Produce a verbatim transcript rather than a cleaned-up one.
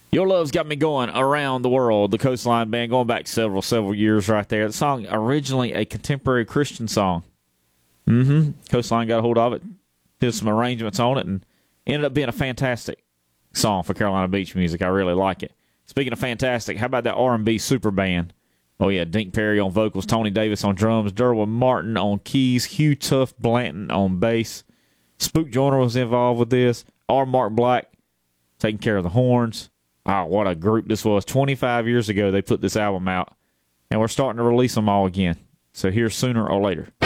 Your Love's Got Me Going Around the World, the Coastline Band, going back several, several years right there. The song, originally a contemporary Christian song. Mm-hmm. Coastline got a hold of it, did some arrangements on it, and ended up being a fantastic song for Carolina Beach music. I really like it. Speaking of fantastic, how about that R and B super band? Oh, yeah, Dink Perry on vocals, Tony Davis on drums, Derwin Martin on keys, Hugh Tough Blanton on bass. Spook Joyner was involved with this. R. Mark Black taking care of the horns. Oh, what a group this was. twenty-five years ago they put this album out, and we're starting to release them all again. So here's Sooner or Later.